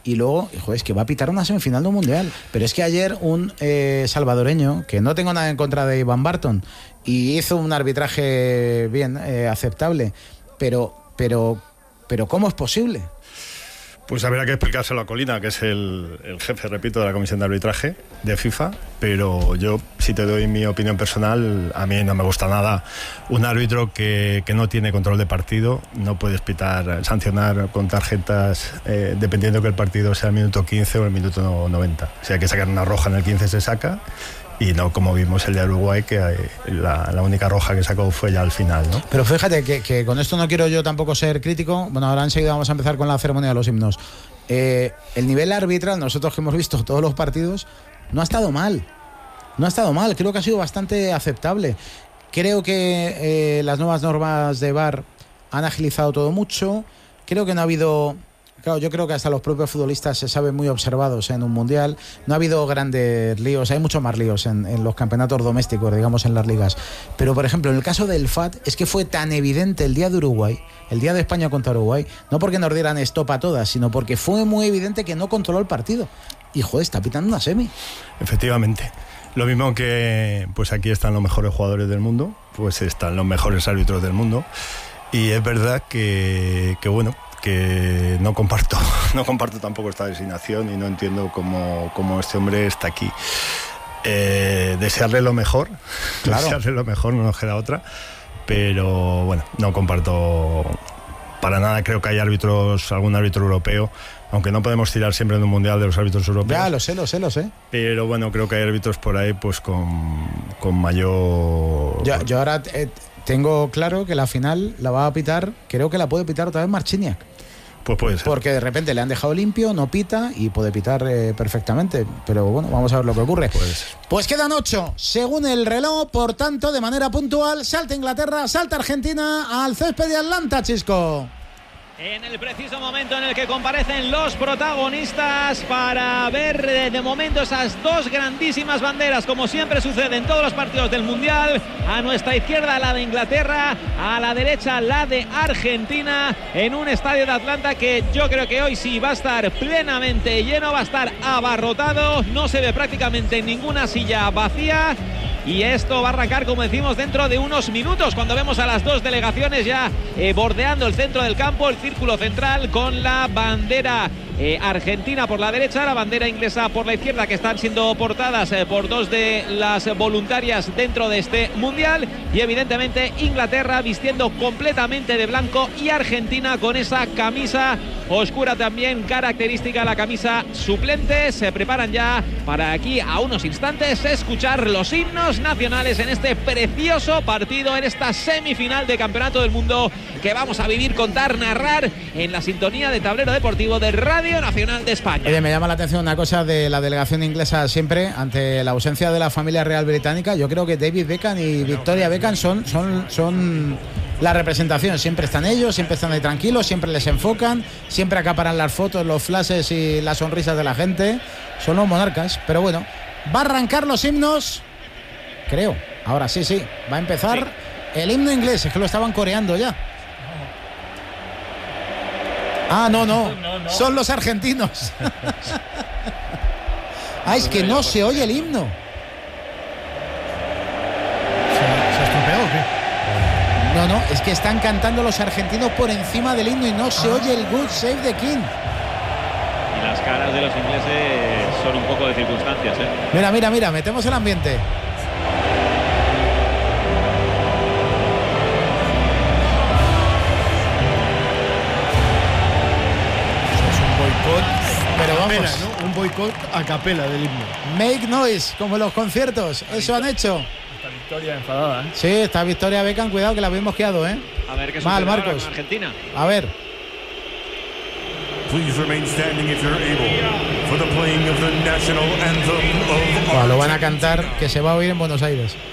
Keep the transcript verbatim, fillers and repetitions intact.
y luego, joder, es que va a pitar una semifinal de un mundial. Pero es que ayer un eh, salvadoreño, que no tengo nada en contra de Ivan Barton, y hizo un arbitraje bien, eh, aceptable, pero, pero, pero ¿cómo es posible? Pues habría que explicárselo a Colina, que es el, el jefe, repito, de la comisión de arbitraje de FIFA, pero yo, si te doy mi opinión personal, a mí no me gusta nada un árbitro que, que no tiene control de partido. No puedes pitar, sancionar con tarjetas eh, dependiendo que el partido sea el minuto quince o el minuto noventa. Si hay que sacar una roja en el quince, se saca, y no como vimos el de Uruguay, que la, la única roja que sacó fue ya al final, ¿no? Pero fíjate que, que con esto no quiero yo tampoco ser crítico. Bueno, ahora enseguida vamos a empezar con la ceremonia de los himnos. Eh, el nivel arbitral, nosotros que hemos visto todos los partidos, no ha estado mal. No ha estado mal, creo que ha sido bastante aceptable. Creo que eh, las nuevas normas de V A R han agilizado todo mucho. Creo que no ha habido... Claro, yo creo que hasta los propios futbolistas se saben muy observados en un mundial. No ha habido grandes líos, hay muchos más líos en, en los campeonatos domésticos, digamos, en las ligas. Pero, por ejemplo, en el caso del F A T, es que fue tan evidente el día de Uruguay, el día de España contra Uruguay, no porque nos dieran stop a todas, sino porque fue muy evidente que no controló el partido. Y, joder, está pitando una semi. Efectivamente. Lo mismo que, pues aquí están los mejores jugadores del mundo, pues están los mejores árbitros del mundo. Y es verdad que, que bueno... que no comparto no comparto tampoco esta designación y no entiendo cómo, cómo este hombre está aquí. Eh, desearle lo mejor, claro. desearle lo mejor, no nos queda otra, pero bueno, no comparto para nada. Creo que hay árbitros, algún árbitro europeo, aunque no podemos tirar siempre en un mundial de los árbitros europeos. Ya, lo sé, lo sé, lo sé. Pero bueno, creo que hay árbitros por ahí pues con, con mayor... Yo, yo ahora eh, tengo claro que la final la va a pitar, creo que la puede pitar otra vez Marciniak. Pues puede ser. Porque de repente le han dejado limpio, no pita y puede pitar eh, perfectamente. Pero bueno, vamos a ver lo que ocurre. Puede ser. Pues quedan ocho, según el reloj, por tanto, de manera puntual, salta Inglaterra, salta Argentina al césped de Atlanta, Chisco. En el preciso momento en el que comparecen los protagonistas para ver de, de momento esas dos grandísimas banderas, como siempre sucede en todos los partidos del Mundial. A nuestra izquierda la de Inglaterra, a la derecha la de Argentina, en un estadio de Atlanta que yo creo que hoy sí va a estar plenamente lleno, va a estar abarrotado, no se ve prácticamente ninguna silla vacía. Y esto va a arrancar, como decimos, dentro de unos minutos, cuando vemos a las dos delegaciones ya eh, bordeando el centro del campo, el círculo central, con la bandera eh, argentina por la derecha, la bandera inglesa por la izquierda, que están siendo portadas eh, por dos de las voluntarias dentro de este mundial. Y evidentemente Inglaterra vistiendo completamente de blanco, y Argentina con esa camisa oscura también característica, la camisa suplente. Se preparan ya para aquí a unos instantes escuchar los himnos nacionales en este precioso partido, en esta semifinal de Campeonato del Mundo que vamos a vivir, contar, narrar en la sintonía de Tablero Deportivo de Radio Nacional de España. Oye, me llama la atención una cosa de la delegación inglesa siempre, ante la ausencia de la familia real británica. Yo creo que David Beckham y Victoria Beckham son, son, son la representación. Siempre están ellos, siempre están ahí tranquilos, siempre les enfocan, siempre acaparan las fotos, los flashes y las sonrisas de la gente. Son los monarcas, pero bueno, va a arrancar los himnos. Creo, ahora sí, sí, va a empezar sí. El himno inglés, es que lo estaban coreando ya. Ah, no, no, no, no. Son los argentinos. Ah, es que no se oye el himno. ¿Se, se estropeó o qué? No, no, es que están cantando los argentinos por encima del himno y no se ah. oye el God Save the King. Y las caras de los ingleses son un poco de circunstancias, ¿eh? Mira, mira, mira, metemos el ambiente. Pero vamos, capela, ¿no? Un boicot a capela del himno. Make noise, como los conciertos. Eso han hecho. Esta Victoria enfadada, ¿eh? Sí, esta Victoria Beckham, cuidado que la habíamos quedado, ¿eh? A ver qué mal, Marcos. Con Argentina. A ver. Please remain standing if you're able for the playing of the national anthem of Bueno, lo van a cantar, que se va a oír en Buenos Aires.